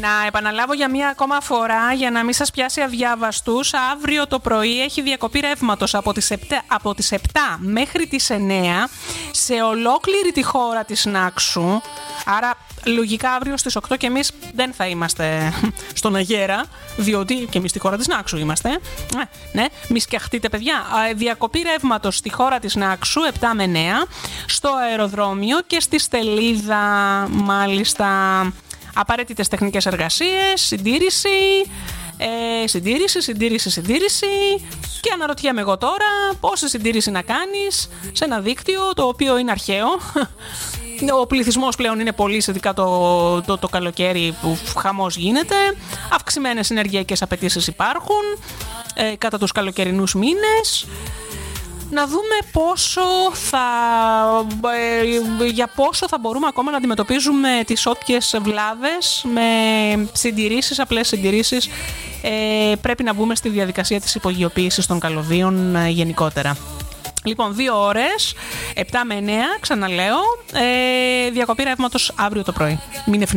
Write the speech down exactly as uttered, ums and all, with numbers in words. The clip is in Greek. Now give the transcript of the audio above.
Να επαναλάβω για μία ακόμα φορά, για να μην σας πιάσει αδιάβαστους, αύριο το πρωί έχει διακοπή ρεύματος από τις επτά, από τις επτά μέχρι τις εννέα σε ολόκληρη τη χώρα της Νάξου. Άρα λογικά αύριο στις οκτώ και εμείς δεν θα είμαστε στον αγέρα, διότι και εμείς στη χώρα της Νάξου είμαστε. Ναι, ναι, μη σκιαχτείτε παιδιά. Διακοπή ρεύματος στη χώρα της Νάξου επτά με εννέα, στο αεροδρόμιο και στη Στελίδα, μάλιστα. Απαραίτητες τεχνικές εργασίες, συντήρηση, ε, συντήρηση, συντήρηση, συντήρηση. Και αναρωτιέμαι εγώ τώρα πόση συντήρηση να κάνεις σε ένα δίκτυο το οποίο είναι αρχαίο. Ο πληθυσμός πλέον είναι πολύ, ειδικά το, το, το καλοκαίρι που χαμός γίνεται. Αυξημένες ενεργειακές απαιτήσεις υπάρχουν ε, κατά τους καλοκαιρινούς μήνες. Να δούμε πόσο θα, ε, για πόσο θα μπορούμε ακόμα να αντιμετωπίζουμε τις όποιες βλάβες με συντηρήσεις, απλές συντηρήσεις. Ε, πρέπει να μπούμε στη διαδικασία της υπογειοποίησης των καλωδίων ε, γενικότερα. Λοιπόν, δύο ώρες, επτά με εννέα, ξαναλέω, ε, διακοπή ρεύματος αύριο το πρωί. Μην